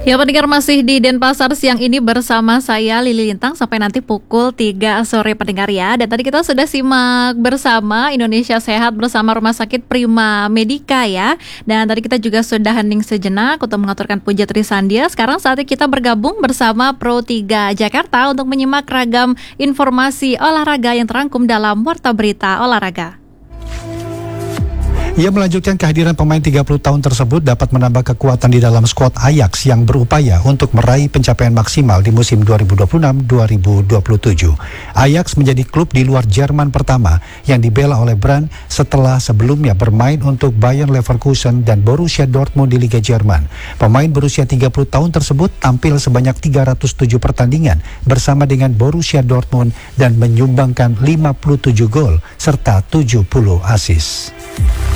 Ya, pendengar masih di Denpasar siang ini bersama saya Lili Lintang sampai nanti pukul 3 sore pendengar ya. Dan tadi kita sudah simak bersama Indonesia Sehat bersama Rumah Sakit Prima Medika ya. Dan tadi kita juga sudah hening sejenak untuk mengaturkan puja Trisandia. Sekarang saatnya kita bergabung bersama Pro 3 Jakarta untuk menyimak ragam informasi olahraga yang terangkum dalam Warta Berita Olahraga. Ia melanjutkan kehadiran pemain 30 tahun tersebut dapat menambah kekuatan di dalam skuad Ajax yang berupaya untuk meraih pencapaian maksimal di musim 2026-2027. Ajax menjadi klub di luar Jerman pertama yang dibela oleh Brandt setelah sebelumnya bermain untuk Bayer Leverkusen dan Borussia Dortmund di Liga Jerman. Pemain berusia 30 tahun tersebut tampil sebanyak 307 pertandingan bersama dengan Borussia Dortmund dan menyumbangkan 57 gol serta 70 assist.